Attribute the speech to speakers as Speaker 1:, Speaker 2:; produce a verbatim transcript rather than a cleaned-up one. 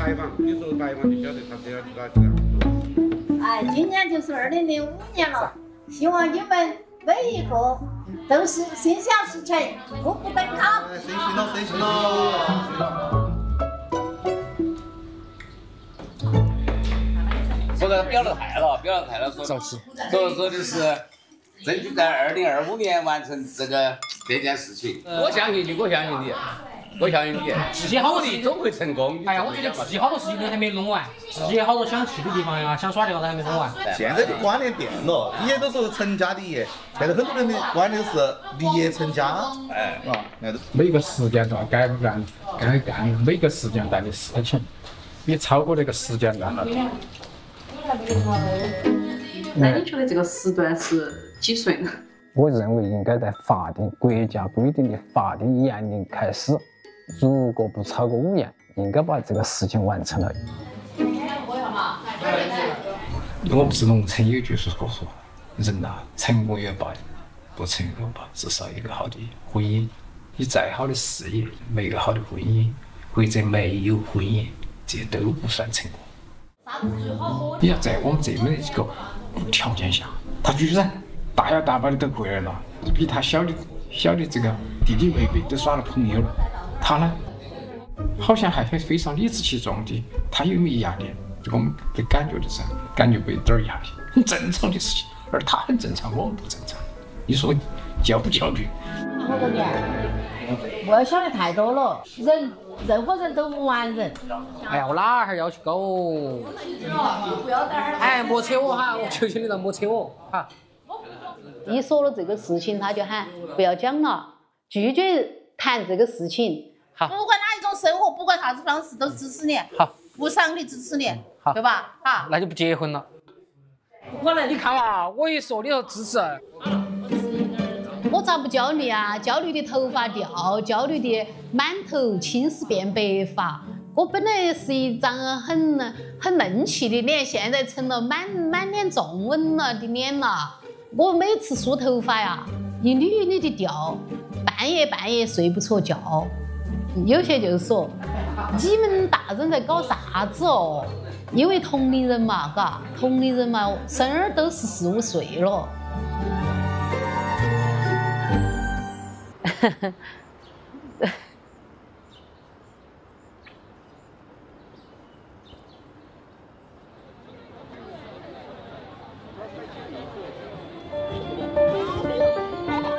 Speaker 1: 白房，你说白房就晓得他这样子咋子。
Speaker 2: 哎，今年就是二零零五年了，希望你们每一个都是心想事成，步步登高。
Speaker 3: 随行了，随行了。
Speaker 4: 说的表得太了，表得太了，说
Speaker 5: 着急。
Speaker 4: 所以说就是争取在二零二五年完成这个这件事情。我相信你，我相信你，我相信你，
Speaker 5: 自己好多事
Speaker 4: 总会成功。
Speaker 5: 哎呀，我觉得自己好多事情都还没弄完，自己好多想去的地方呀，想耍的地方都还没弄完。
Speaker 3: 现在的观念变了，以前都说成家立业，现在很多人的观念是立业成家。哎，啊，那都
Speaker 6: 每个时间段该干该干每个时间段的事情，你超过那个时间段了。
Speaker 7: 那你觉得这个时段是几岁呢？
Speaker 8: 我认为应该在法定国家规定的法定年龄开始，如果不超过五年，应该把这个事情完成了。
Speaker 6: 我们是农村有句说说，人呐，成功也罢，不成功罢，至少有个好的婚姻。你再好的事业，没有好的婚姻，或者没有婚姻，这都不算成功。 你要在我们这么一个条件下，他居然大摇大摆的都过来了，比他小的小的这个弟弟妹妹都耍了朋友了，他呢，好像还非常理直气壮的，他有没有压力？我们的感觉就是感觉不有点压力，很正常的事情，而他很正常，我们不正常。你说焦不焦虑？
Speaker 2: 好多年，不要想的太多了，人任何人都不完人。
Speaker 5: 哎呀，我哪哈要求高哦？哎，莫扯我哈，我求求你了，莫扯我哈。
Speaker 7: 一说了这个事情，他就喊不要讲了，拒绝谈这个事情。
Speaker 5: 好，
Speaker 9: 不管哪一种生活，不管啥子方式，都支持你。
Speaker 5: 好，
Speaker 9: 无偿的支持你，
Speaker 5: 好，
Speaker 9: 对吧？好，
Speaker 5: 那就不结婚了。不可能，你看嘛，我一说你要支持。
Speaker 7: 我咋不焦虑啊？焦虑的头发掉，焦虑的满头青丝变白发。我本来是一张很很嫩气的脸，现在成了满满脸皱纹了的脸了。我每次梳头发呀，一缕一缕的掉，半夜半夜睡不着觉。有些就说，你们大人在搞啥子哦？因为同龄人嘛，嘎，同龄人嘛，生儿都是四五岁了。呵呵。